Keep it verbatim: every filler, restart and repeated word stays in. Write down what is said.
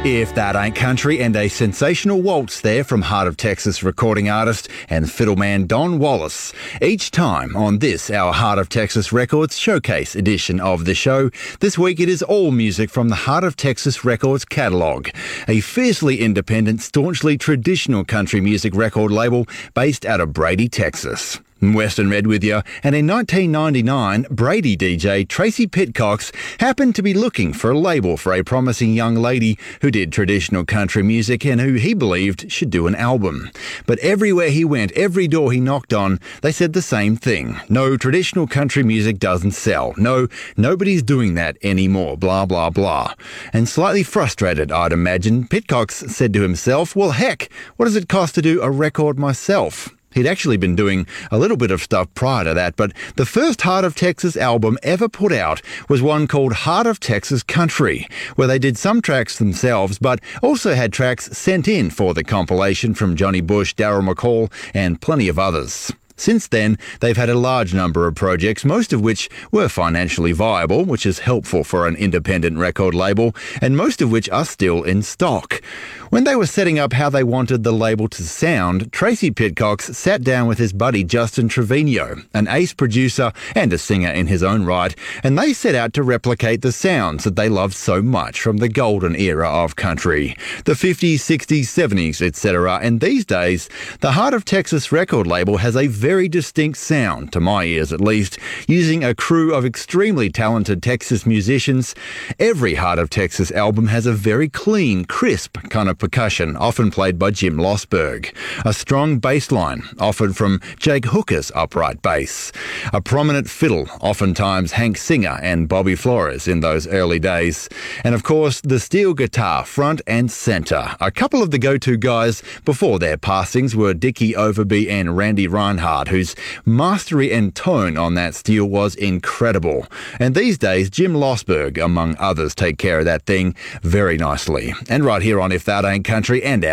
If That Ain't Country, and a sensational waltz there from Heart of Texas recording artist and fiddleman Don Wallace. Each time on this, our Heart of Texas Records Showcase edition of the show, this week it is all music from the Heart of Texas Records catalogue, a fiercely independent, staunchly traditional country music record label based out of Brady, Texas. Western Red with you, and in nineteen ninety-nine, Brady D J Tracy Pitcox happened to be looking for a label for a promising young lady who did traditional country music and who he believed should do an album. But everywhere he went, every door he knocked on, they said the same thing. No, traditional country music doesn't sell. No, nobody's doing that anymore, blah, blah, blah. And slightly frustrated, I'd imagine, Pitcox said to himself, well, heck, what does it cost to do a record myself? He'd actually been doing a little bit of stuff prior to that, but the first Heart of Texas album ever put out was one called Heart of Texas Country, where they did some tracks themselves, but also had tracks sent in for the compilation from Johnny Bush, Daryl McCall, and plenty of others. Since then, they've had a large number of projects, most of which were financially viable, which is helpful for an independent record label, and most of which are still in stock. When they were setting up how they wanted the label to sound, Tracy Pitcox sat down with his buddy Justin Trevino, an ace producer and a singer in his own right, and they set out to replicate the sounds that they loved so much from the golden era of country, the fifties, sixties, seventies, et cetera. And these days, the Heart of Texas record label has a very distinct sound, to my ears at least, using a crew of extremely talented Texas musicians. Every Heart of Texas album has a very clean, crisp kind of percussion, often played by Jim Losberg. A strong bass line, often from Jake Hooker's upright bass. A prominent fiddle, oftentimes Hank Singer and Bobby Flores in those early days. And of course, the steel guitar, front and centre. A couple of the go-to guys before their passings were Dickie Overby and Randy Reinhardt, whose mastery and tone on that steel was incredible. And these days, Jim Losberg, among others, take care of that thing very nicely. And right here on If That Ain't Country and